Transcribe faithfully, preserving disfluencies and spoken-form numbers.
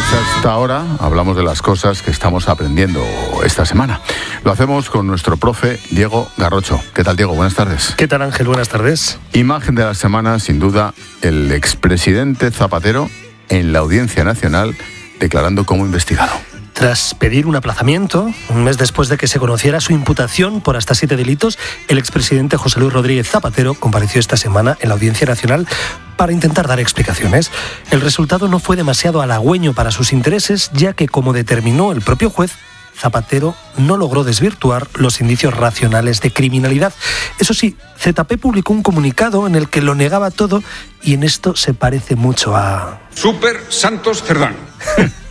hasta ahora hablamos de las cosas que estamos aprendiendo esta semana. Lo hacemos con nuestro profe Diego Garrocho. ¿Qué tal, Diego? Buenas tardes. ¿Qué tal, Ángel? Buenas tardes. Imagen de la semana, sin duda, el expresidente Zapatero en la Audiencia Nacional declarando como investigado. Tras pedir un aplazamiento, un mes después de que se conociera su imputación por hasta siete delitos, el expresidente José Luis Rodríguez Zapatero compareció esta semana en la Audiencia Nacional para intentar dar explicaciones. El resultado no fue demasiado halagüeño para sus intereses, ya que, como determinó el propio juez, Zapatero no logró desvirtuar los indicios racionales de criminalidad. Eso sí, Z P publicó un comunicado en el que lo negaba todo y en esto se parece mucho a... Super Santos Cerdán.